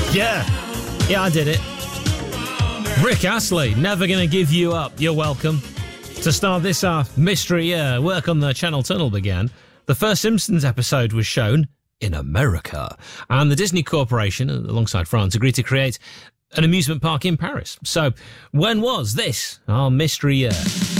Yeah, I did it. Rick Astley, Never Gonna Give You Up. You're welcome. To start this mystery year, work on the Channel Tunnel began. The first Simpsons episode was shown in America. And the Disney Corporation, alongside France, agreed to create an amusement park in Paris. So, when was this our mystery year?